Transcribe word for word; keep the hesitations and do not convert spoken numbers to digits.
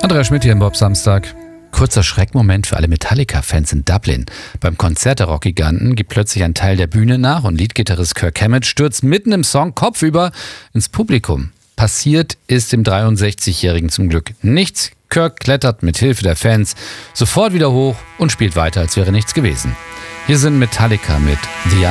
Andrea Schmidt hier im Bob Samstag. Kurzer Schreckmoment für alle Metallica-Fans in Dublin. Beim Konzert der Rockgiganten gibt plötzlich ein Teil der Bühne nach und Leadgitarrist Kirk Hammett stürzt mitten im Song kopfüber ins Publikum. Passiert ist dem dreiundsechzigjährigen zum Glück nichts. Kirk klettert mit Hilfe der Fans sofort wieder hoch und spielt weiter, als wäre nichts gewesen. Hier sind Metallica mit The